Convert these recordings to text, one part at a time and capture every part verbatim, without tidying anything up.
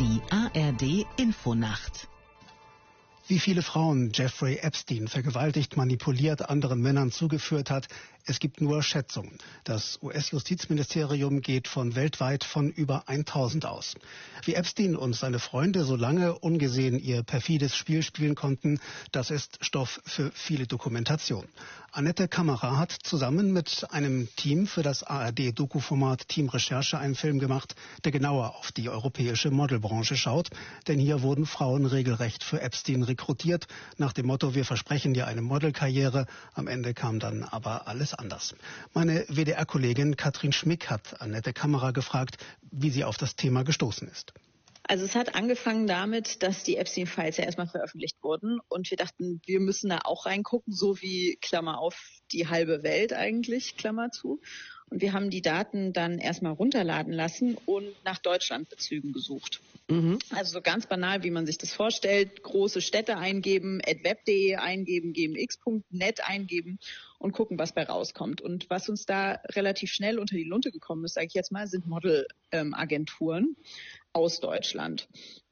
Die A R D Infonacht. Wie viele Frauen Jeffrey Epstein vergewaltigt, manipuliert, anderen Männern zugeführt hat, es gibt nur Schätzungen. Das U S-Justizministerium geht von weltweit von über tausend aus. Wie Epstein und seine Freunde so lange ungesehen ihr perfides Spiel spielen konnten, das ist Stoff für viele Dokumentationen. Annette Kammerer hat zusammen mit einem Team für das A R D-Doku-Format Team Recherche einen Film gemacht, der genauer auf die europäische Modelbranche schaut. Denn hier wurden Frauen regelrecht für Epstein rekrutiert, nach dem Motto, wir versprechen dir eine Modelkarriere. Am Ende kam dann aber alles anders. Meine W D R-Kollegin Katrin Schmick hat Annette Kammerer gefragt, wie sie auf das Thema gestoßen ist. Also es hat angefangen damit, dass die Epstein-Files ja erstmal veröffentlicht wurden und wir dachten, wir müssen da auch reingucken, so wie, Klammer auf, die halbe Welt eigentlich, Klammer zu. Und wir haben die Daten dann erstmal runterladen lassen und nach Deutschlandbezügen gesucht. Mhm. Also so ganz banal, wie man sich das vorstellt, große Städte eingeben, at web punkt de eingeben, g m x punkt net eingeben und gucken, was bei rauskommt. Und was uns da relativ schnell unter die Lunte gekommen ist, sage ich jetzt mal, sind Modelagenturen ähm, aus Deutschland.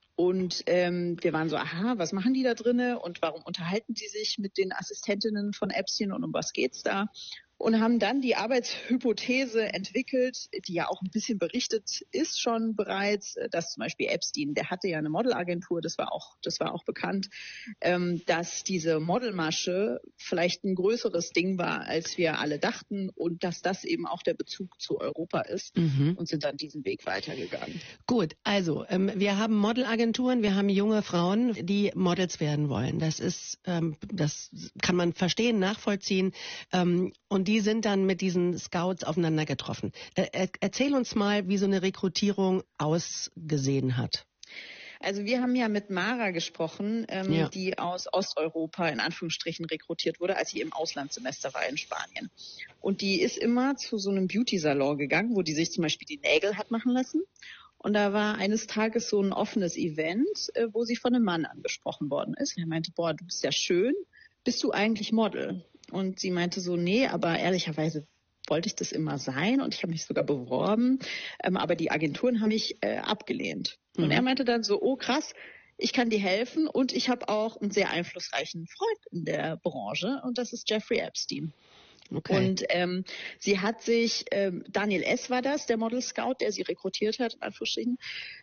Und ähm, wir waren so, aha, was machen die da drinne und warum unterhalten die sich mit den Assistentinnen von Epstein und um was geht's da? Und haben dann die Arbeitshypothese entwickelt, die ja auch ein bisschen berichtet ist schon bereits, dass zum Beispiel Epstein, der hatte ja eine Modelagentur, das war auch, das war auch bekannt, ähm, dass diese Modelmasche vielleicht ein größeres Ding war, als wir alle dachten und dass das eben auch der Bezug zu Europa ist mhm. und sind dann diesen Weg weitergegangen. Gut, also ähm, wir haben Modelagenturen, wir haben junge Frauen, die Models werden wollen. Das ist, ähm, das kann man verstehen, nachvollziehen ähm, und die sind dann mit diesen Scouts aufeinander getroffen. Er, erzähl uns mal, wie so eine Rekrutierung ausgesehen hat. Also wir haben ja mit Mara gesprochen, ähm, ja. die aus Osteuropa in Anführungsstrichen rekrutiert wurde, als sie im Auslandssemester war in Spanien. Und die ist immer zu so einem Beauty-Salon gegangen, wo die sich zum Beispiel die Nägel hat machen lassen. Und da war eines Tages so ein offenes Event, äh, wo sie von einem Mann angesprochen worden ist. Und er meinte, boah, du bist ja schön, bist du eigentlich Model? Und sie meinte so, nee, aber ehrlicherweise wollte ich das immer sein und ich habe mich sogar beworben, ähm, aber die Agenturen haben mich äh, abgelehnt. Mhm. Und er meinte dann so, oh krass, ich kann dir helfen und ich habe auch einen sehr einflussreichen Freund in der Branche und das ist Jeffrey Epstein. Okay. Und ähm, sie hat sich, ähm, Daniel S. war das, der Model Scout, der sie rekrutiert hat, in Anführungsstrichen,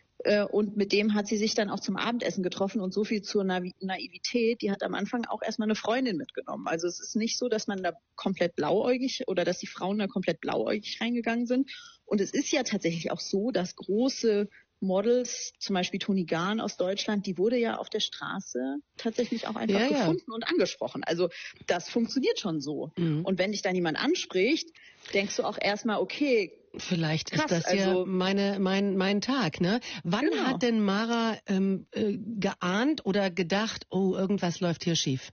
und mit dem hat sie sich dann auch zum Abendessen getroffen und so viel zur Naivität, die hat am Anfang auch erstmal eine Freundin mitgenommen. Also es ist nicht so, dass man da komplett blauäugig oder dass die Frauen da komplett blauäugig reingegangen sind. Und es ist ja tatsächlich auch so, dass große Models, zum Beispiel Toni Gahn aus Deutschland, die wurde ja auf der Straße tatsächlich auch einfach ja, gefunden ja. und angesprochen. Also das funktioniert schon so. Mhm. Und wenn dich dann jemand anspricht, denkst du auch erstmal, okay, vielleicht krass, ist das also, ja meine, mein, mein Tag, ne? Wann genau. hat denn Mara ähm, äh, geahnt oder gedacht, oh, irgendwas läuft hier schief?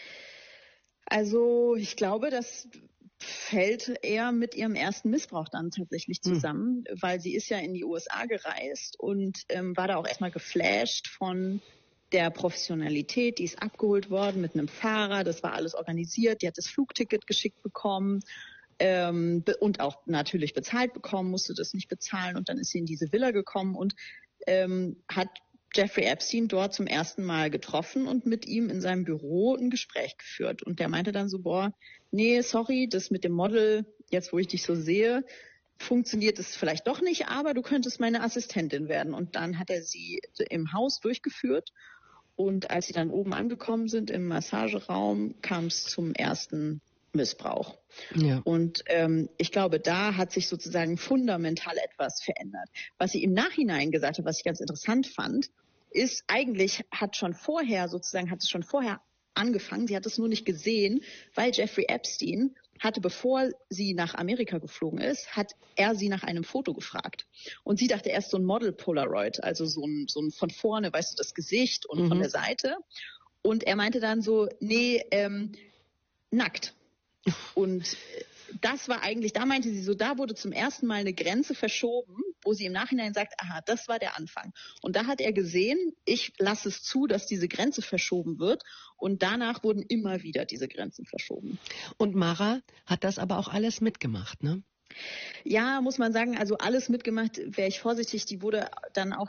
Also ich glaube, das fällt eher mit ihrem ersten Missbrauch dann tatsächlich zusammen, hm. weil sie ist ja in die U S A gereist und ähm, war da auch erstmal geflasht von der Professionalität. Die ist abgeholt worden mit einem Fahrer, das war alles organisiert, die hat das Flugticket geschickt bekommen ähm, und auch natürlich bezahlt bekommen, musste das nicht bezahlen und dann ist sie in diese Villa gekommen und ähm, hat Jeffrey Epstein dort zum ersten Mal getroffen und mit ihm in seinem Büro ein Gespräch geführt. Und der meinte dann so, boah, nee, sorry, das mit dem Model, jetzt wo ich dich so sehe, funktioniert es vielleicht doch nicht, aber du könntest meine Assistentin werden. Und dann hat er sie im Haus durchgeführt. Und als sie dann oben angekommen sind im Massageraum, kam es zum ersten Missbrauch. Ja. Und ähm, ich glaube, da hat sich sozusagen fundamental etwas verändert. Was sie im Nachhinein gesagt hat, was ich ganz interessant fand, ist eigentlich hat schon vorher sozusagen, hat es schon vorher angefangen, sie hat es nur nicht gesehen, weil Jeffrey Epstein hatte, bevor sie nach Amerika geflogen ist, hat er sie nach einem Foto gefragt. Und sie dachte erst so ein Model-Polaroid, also so ein, so ein von vorne, weißt du, das Gesicht und mhm. von der Seite. Und er meinte dann so, nee, ähm, nackt. Und das war eigentlich, da meinte sie so, da wurde zum ersten Mal eine Grenze verschoben, wo sie im Nachhinein sagt, aha, das war der Anfang. Und da hat er gesehen, ich lasse es zu, dass diese Grenze verschoben wird. Und danach wurden immer wieder diese Grenzen verschoben. Und Mara hat das aber auch alles mitgemacht, ne? Ja, muss man sagen, also alles mitgemacht, wäre ich vorsichtig, die wurde dann auch